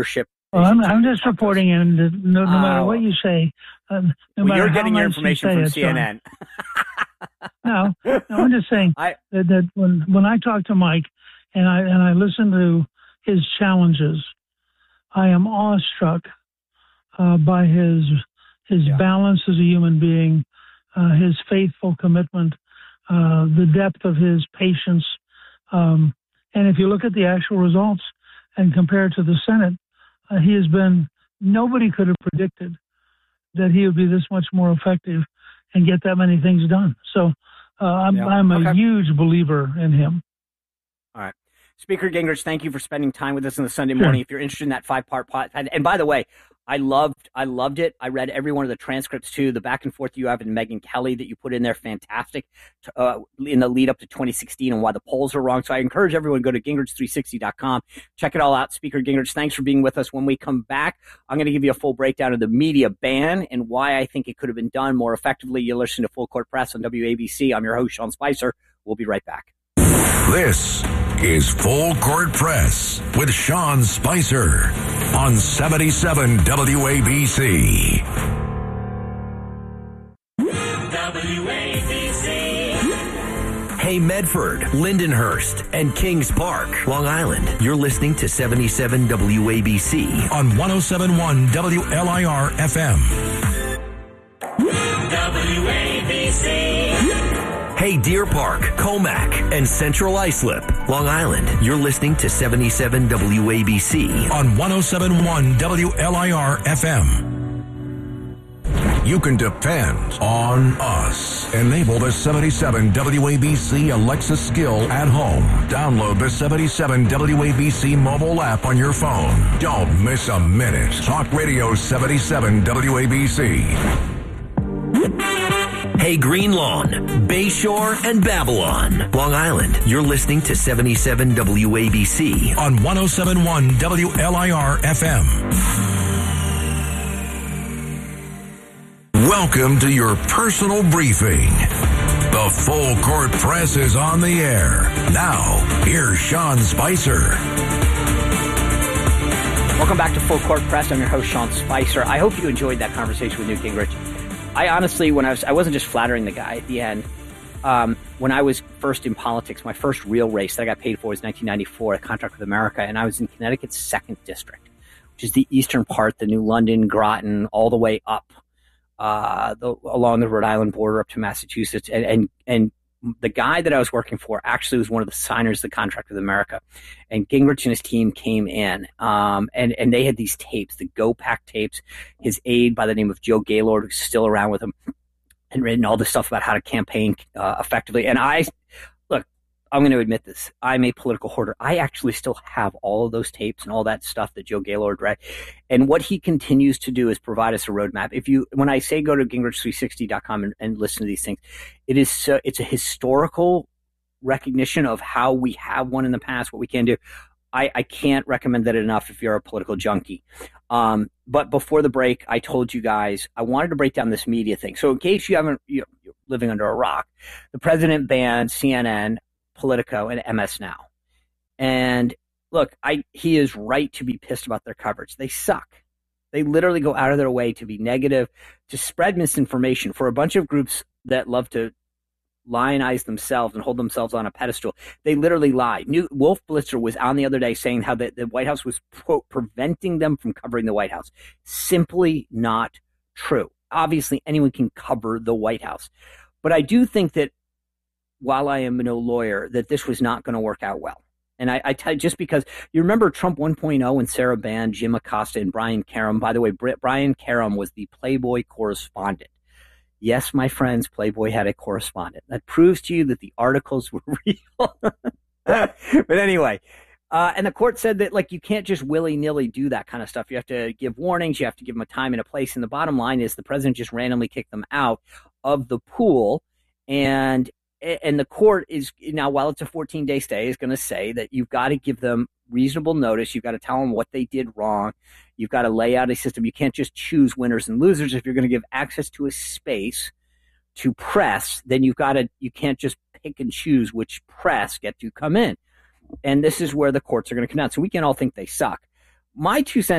Well, I'm just reporting, and no matter what you say, you're getting your information from CNN. No, I'm just saying that when I talk to Mike and I listen to his challenges, I am awestruck by his balance as a human being, his faithful commitment, the depth of his patience, and if you look at the actual results and compare it to the Senate, nobody could have predicted that he would be this much more effective and get that many things done. So I'm a huge believer in him. All right. Speaker Gingrich, thank you for spending time with us on the Sunday morning. If you're interested in that 5-part pod, and by the way, I loved it. I read every one of the transcripts too. The back and forth you have and Megyn Kelly that you put in there, fantastic, in the lead up to 2016 and why the polls are wrong. So I encourage everyone to go to Gingrich360.com. Check it all out. Speaker Gingrich, thanks for being with us. When we come back, I'm going to give you a full breakdown of the media ban and why I think it could have been done more effectively. You're listening to Full Court Press on WABC. I'm your host, Sean Spicer. We'll be right back. This is Full Court Press with Sean Spicer on 77 WABC. Hey, Medford, Lindenhurst, and Kings Park, Long Island. You're listening to 77 WABC on 107.1 WLIR FM. WABC. Hey, Deer Park, Comac, and Central Islip, Long Island. You're listening to 77 WABC on 107.1 WLIR FM. You can depend on us. Enable the 77 WABC Alexa skill at home. Download the 77 WABC mobile app on your phone. Don't miss a minute. Talk Radio 77 WABC. Hey, Green Lawn, Bayshore, and Babylon, Long Island. You're listening to 77 WABC on 107.1 WLIR FM. Welcome to your personal briefing. The Full Court Press is on the air. Now, here's Sean Spicer. Welcome back to Full Court Press. I'm your host, Sean Spicer. I hope you enjoyed that conversation with Newt Gingrich. I honestly, I wasn't just flattering the guy at the end. When I was first in politics, my first real race that I got paid for was 1994, a contract with America, and I was in Connecticut's 2nd District, which is the eastern part, the New London, Groton, all the way up along the Rhode Island border up to Massachusetts. And the guy that I was working for actually was one of the signers of the contract with America. And Gingrich and his team came in, and they had these tapes, the GoPack tapes. His aide by the name of Joe Gaylord, who's still around with him, and written all this stuff about how to campaign effectively. And I'm going to admit this. I'm a political hoarder. I actually still have all of those tapes and all that stuff that Joe Gaylord read. And what he continues to do is provide us a roadmap. When I say go to Gingrich360.com and listen to these things, it's a historical recognition of how we have won in the past, what we can do. I can't recommend that enough if you're a political junkie. But before the break, I told you guys I wanted to break down this media thing. So in case you're living under a rock, the president banned CNN, Politico, and MS Now. And look, he is right to be pissed about their coverage. They suck. They literally go out of their way to be negative, to spread misinformation for a bunch of groups that love to lionize themselves and hold themselves on a pedestal. They literally lie. Wolf Blitzer was on the other day saying how the White House was, quote, preventing them from covering the White House. Simply not true. Obviously, anyone can cover the White House. But I do think that while I am no lawyer, that this was not going to work out well. And I tell you, just because you remember Trump 1.0 and Sarah Band, Jim Acosta, and Brian Karem. By the way, Brian Karem was the Playboy correspondent. Yes, my friends, Playboy had a correspondent. That proves to you that the articles were real. But anyway, and the court said that, you can't just willy-nilly do that kind of stuff. You have to give warnings. You have to give them a time and a place. And the bottom line is the president just randomly kicked them out of the pool. And the court is now, while it's a 14-day stay, is going to say that you've got to give them reasonable notice. You've got to tell them what they did wrong. You've got to lay out a system. You can't just choose winners and losers. If you're going to give access to a space to press, then you can't just pick and choose which press get to come in. And this is where the courts are going to come down. So we can all think they suck. my 2 cents